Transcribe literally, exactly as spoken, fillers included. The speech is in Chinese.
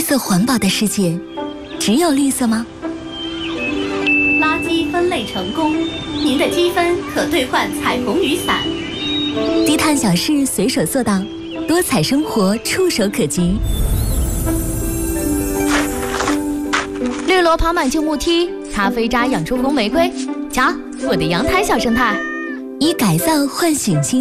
色环保的世界，只有绿色吗？ 垃圾分类成功，您的积分可兑换彩虹雨伞。 低碳小事随手做到，多彩生活触手可及。 绿萝爬满旧木梯，咖啡渣养出红玫瑰。瞧，我的阳台小生态。 以改造唤醒心。